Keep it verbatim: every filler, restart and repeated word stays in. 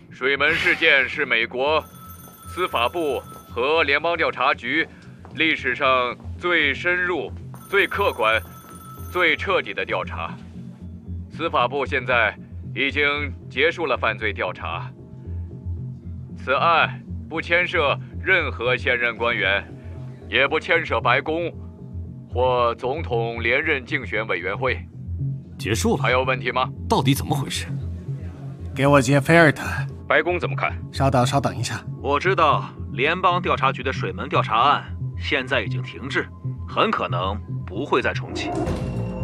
水门事件是美国司法部和联邦调查局历史上最深入、最客观、最彻底的调查。司法部现在已经结束了犯罪调查，此案不牵涉任何现任官员，也不牵涉白宫或总统连任竞选委员会。 结束了？ 还有问题吗？ 到底怎么回事？ 给我接菲尔特。 白宫怎么看？ 稍等，稍等一下。 我知道联邦调查局的水门调查案现在已经停滞，很可能不会再重启。